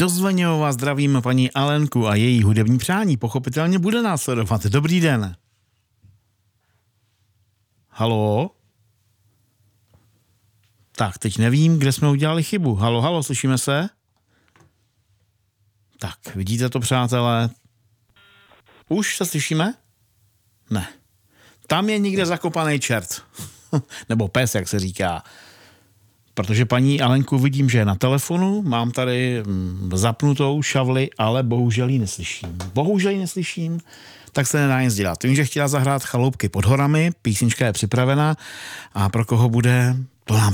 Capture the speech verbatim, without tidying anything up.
Do Zvaňova zdravím paní Alenku a její hudební přání pochopitelně bude následovat. Dobrý den. Halo? Tak, teď nevím, kde jsme udělali chybu. Halo, halo, slyšíme se? Tak, vidíte to, přátelé? Už se slyšíme? Ne. Tam je někde zakopaný čert. Nebo pes, jak se říká. Protože paní Alenku vidím, že je na telefonu, mám tady zapnutou šavli, ale bohužel ji neslyším. Bohužel ji neslyším, tak se nedá nic dělat. Vím, že chtěla zahrát Chaloupky pod horami, písnička je připravená a pro koho bude, to nám